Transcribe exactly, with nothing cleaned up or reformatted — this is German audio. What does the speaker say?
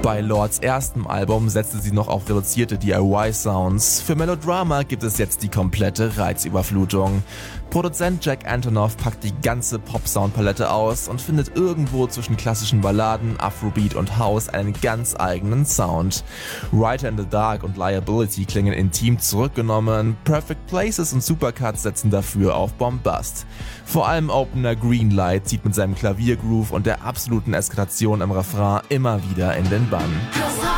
Bei Lords erstem Album setzte sie noch auf reduzierte D I Y-Sounds. Für Melodrama gibt es jetzt die komplette Reizüberflutung. Produzent Jack Antonoff packt die ganze Pop-Sound-Palette aus und findet irgendwo zwischen klassischen Balladen, Afrobeat und House einen ganz eigenen Sound. Writer in the Dark und Liability klingen intim zurückgenommen, Perfect Places und Supercuts setzen dafür auf Bombast. Vor allem Opener Greenlight zieht mit seinem Klaviergroove und der absoluten Eskalation im Refrain immer wieder in den Bann.